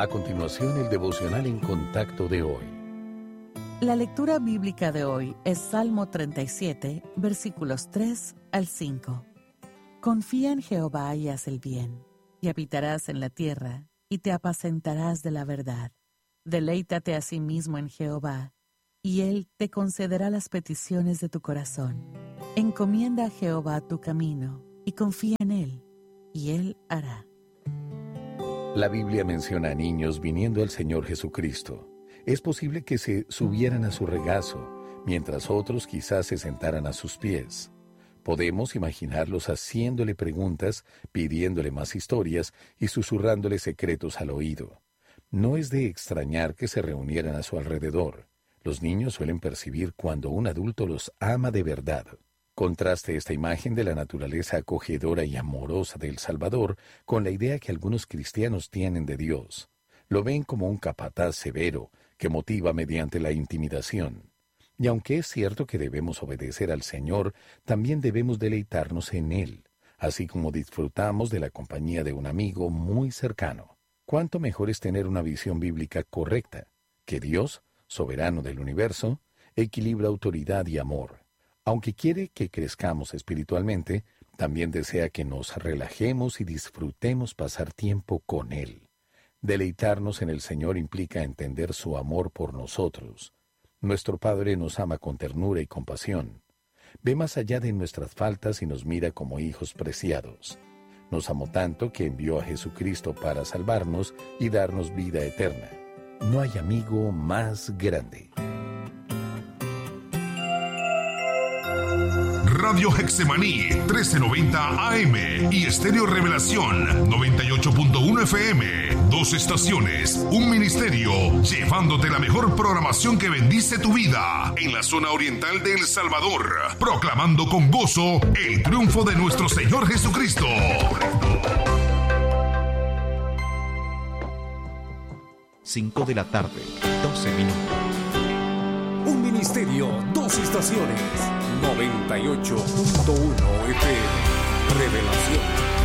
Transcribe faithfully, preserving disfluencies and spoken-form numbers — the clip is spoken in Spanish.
A continuación, el devocional en contacto de hoy. La lectura bíblica de hoy es Salmo treinta y siete, versículos tres al cinco. Confía en Jehová y haz el bien, y habitarás en la tierra, y te apacentarás de la verdad. Deleítate a sí mismo en Jehová, y Él te concederá las peticiones de tu corazón. Encomienda a Jehová tu camino, y confía en Él, y Él hará. La Biblia menciona a niños viniendo al Señor Jesucristo. Es posible que se subieran a su regazo, mientras otros quizás se sentaran a sus pies. Podemos imaginarlos haciéndole preguntas, pidiéndole más historias y susurrándole secretos al oído. No es de extrañar que se reunieran a su alrededor. Los niños suelen percibir cuando un adulto los ama de verdad. Contraste esta imagen de la naturaleza acogedora y amorosa del Salvador con la idea que algunos cristianos tienen de Dios. Lo ven como un capataz severo que motiva mediante la intimidación. Y aunque es cierto que debemos obedecer al Señor, también debemos deleitarnos en Él, así como disfrutamos de la compañía de un amigo muy cercano. ¿Cuánto mejor es tener una visión bíblica correcta? Que Dios, soberano del universo, equilibra autoridad y amor. Aunque quiere que crezcamos espiritualmente, también desea que nos relajemos y disfrutemos pasar tiempo con Él. Deleitarnos en el Señor implica entender su amor por nosotros. Nuestro Padre nos ama con ternura y compasión. Ve más allá de nuestras faltas y nos mira como hijos preciados. Nos amó tanto que envió a Jesucristo para salvarnos y darnos vida eterna. No hay amigo más grande. Radio Hexemaní trece noventa A M y Estéreo Revelación noventa y ocho punto uno F M. Dos estaciones, un ministerio, llevándote la mejor programación que bendice tu vida en la zona oriental de El Salvador, proclamando con gozo el triunfo de nuestro Señor Jesucristo. cinco de la tarde, doce minutos. Un ministerio, dos estaciones, noventa y ocho punto uno F M. Revelación.